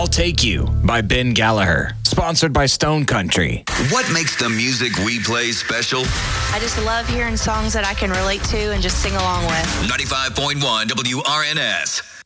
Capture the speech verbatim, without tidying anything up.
I'll Take You by Ben Gallagher. Sponsored by Stone Country. What makes the music we play special? I just love hearing songs that I can relate to and just sing along with. ninety-five point one W R N S.